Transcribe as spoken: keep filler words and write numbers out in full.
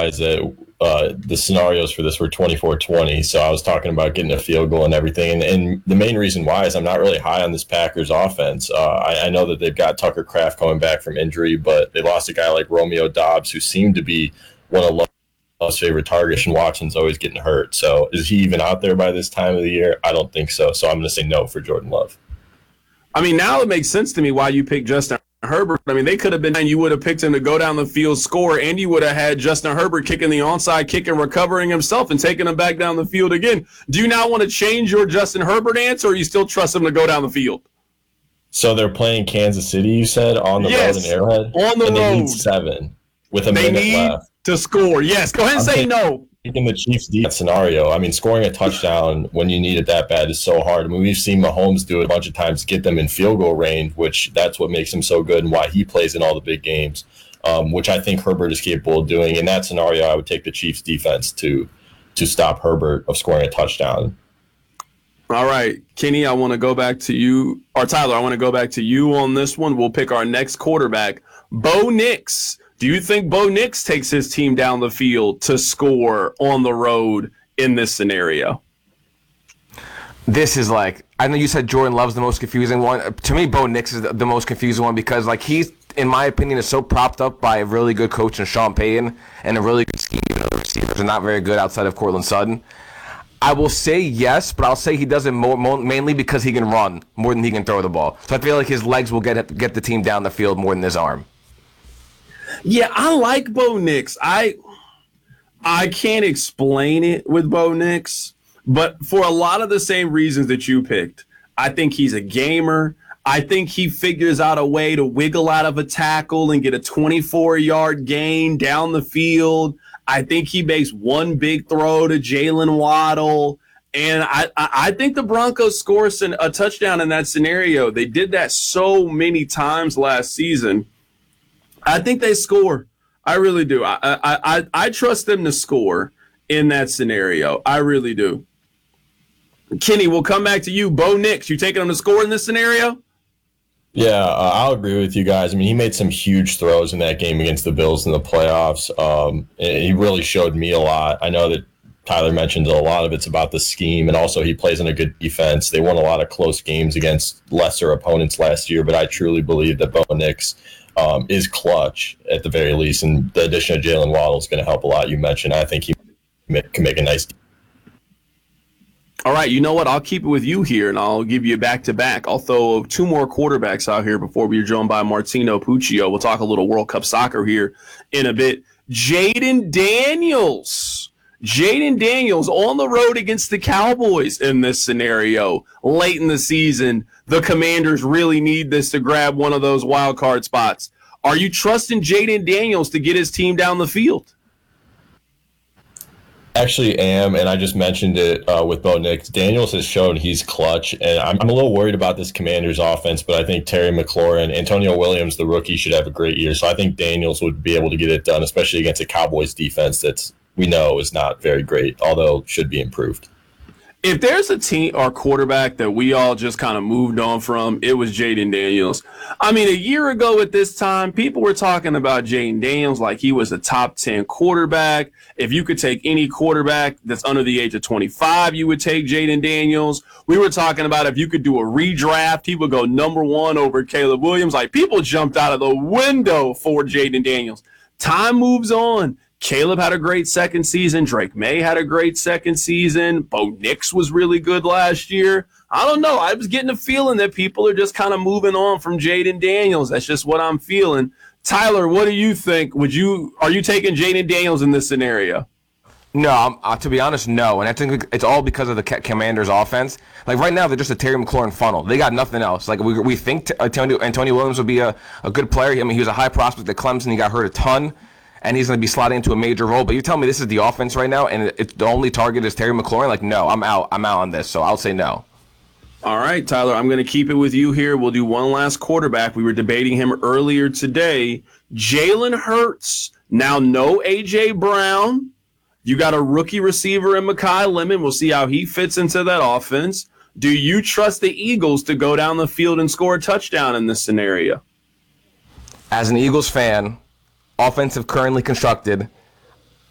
realize that uh, the scenarios for this were twenty-four twenty. So I was talking about getting a field goal and everything. And, and the main reason why is I'm not really high on this Packers offense. Uh, I, I know that they've got Tucker Kraft coming back from injury, but they lost a guy like Romeo Dobbs, who seemed to be one of Love's favorite targets, and Watson's always getting hurt. So is he even out there by this time of the year? I don't think so. So I'm going to say no for Jordan Love. I mean, now it makes sense to me why you picked Justin Herbert. I mean, they could have been, and you would have picked him to go down the field, score, and you would have had Justin Herbert kicking the onside kick and recovering himself and taking him back down the field again. Do you now want to change your Justin Herbert answer, or you still trust him to go down the field? So they're playing Kansas City, you said, on the yes, road in Arrowhead? On the and road. They need seven with a they minute need left. To score. Yes, go ahead and I'm say taking, no. Taking the Chiefs' defense scenario. I mean, scoring a touchdown when you need it that bad is so hard. I mean, we've seen Mahomes do it a bunch of times, get them in field goal range, which that's what makes him so good and why he plays in all the big games, um, which I think Herbert is capable of doing. In that scenario, I would take the Chiefs' defense to to stop Herbert of scoring a touchdown. All right, Kenny, I want to go back to you, or Tyler, I want to go back to you on this one. We'll pick our next quarterback, Bo Nix. Do you think Bo Nix takes his team down the field to score on the road in this scenario? This is like, I know you said Jordan Love's the most confusing one. To me, Bo Nix is the, the most confusing one because, like, he's, in my opinion, is so propped up by a really good coach in Sean Payton and a really good scheme, even though the receivers are not very good outside of Cortland Sutton. I will say yes, but I'll say he does it more, more, mainly because he can run more than he can throw the ball. So I feel like his legs will get get the team down the field more than his arm. Yeah, I like Bo Nix. I I can't explain it with Bo Nix, but for a lot of the same reasons that you picked. I think he's a gamer. I think he figures out a way to wiggle out of a tackle and get a twenty-four-yard gain down the field. I think he makes one big throw to Jalen Waddle. And I, I think the Broncos score a touchdown in that scenario. They did that so many times last season. I think they score. I really do. I, I I I trust them to score in that scenario. I really do. Kenny, we'll come back to you. Bo Nix, you taking him to score in this scenario? Yeah, uh, I'll agree with you guys. I mean, he made some huge throws in that game against the Bills in the playoffs. Um, and he really showed me a lot. I know that Tyler mentioned a lot of it's about the scheme, and also he plays in a good defense. They won a lot of close games against lesser opponents last year, but I truly believe that Bo Nix Um, is clutch at the very least, and the addition of Jalen Waddle is going to help a lot. You mentioned, I think he can make a nice. All right, you know what? I'll keep it with you here, and I'll give you back to back. I'll throw two more quarterbacks out here before we're joined by Martino Puccio. We'll talk a little World Cup soccer here in a bit. Jayden Daniels. Jayden Daniels on the road against the Cowboys in this scenario late in the season. The Commanders really need this to grab one of those wild card spots. Are you trusting Jayden Daniels to get his team down the field? Actually am, and I just mentioned it uh, with Bo Nix. Daniels has shown he's clutch, and I'm, I'm a little worried about this Commanders offense, but I think Terry McLaurin, Antonio Williams, the rookie, should have a great year. So I think Daniels would be able to get it done, especially against a Cowboys defense that's we know is not very great, although should be improved. If there's a team or quarterback that we all just kind of moved on from, it was Jayden Daniels. I mean, a year ago at this time, people were talking about Jayden Daniels like he was a top ten quarterback. If you could take any quarterback that's under the age of twenty-five, you would take Jayden Daniels. We were talking about if you could do a redraft, he would go number one over Caleb Williams. Like, people jumped out of the window for Jayden Daniels. Time moves on. Caleb had a great second season. Drake May had a great second season. Bo Nix was really good last year. I don't know. I was getting a feeling that people are just kind of moving on from Jayden Daniels. That's just what I'm feeling. Tyler, what do you think? Would you are you taking Jayden Daniels in this scenario? No, I'm, uh, to be honest, no. And I think it's all because of the Commanders' offense. Like, right now, they're just a Terry McLaurin funnel. They got nothing else. Like, we we think Antonio, Antonio Williams would be a, a good player. I mean, he was a high prospect at Clemson. He got hurt a ton. And he's going to be slotting into a major role. But you tell me this is the offense right now, and it's the only target is Terry McLaurin? Like, no, I'm out. I'm out on this, so I'll say no. All right, Tyler, I'm going to keep it with you here. We'll do one last quarterback. We were debating him earlier today. Jalen Hurts. Now, no A J. Brown. You got a rookie receiver in Mekhi Lemon. We'll see how he fits into that offense. Do you trust the Eagles to go down the field and score a touchdown in this scenario? As an Eagles fan, offensive currently constructed,